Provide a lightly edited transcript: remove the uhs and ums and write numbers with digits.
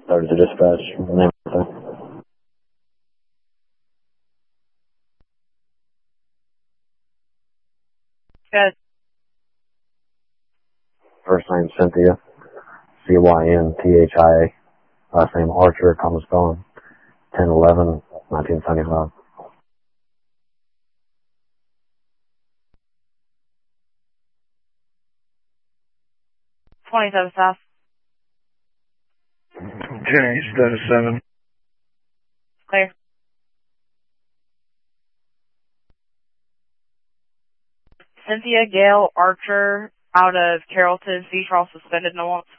Started the dispatch. Name of the Good. first name Cynthia, Cynthia. Last name Archer, Thomas Bowen, 10/11/1975. 27 South. 10-7. Clear. Cynthia Gale Archer out of Carrollton, Sea Trial suspended, no wants.